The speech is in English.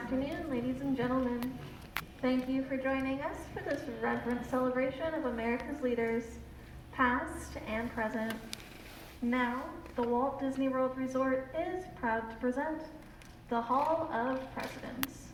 afternoon, ladies and gentlemen. Thank you for joining us for this reverent celebration of America's leaders, past and present. Now, the Walt Disney World Resort is proud to present the Hall of Presidents.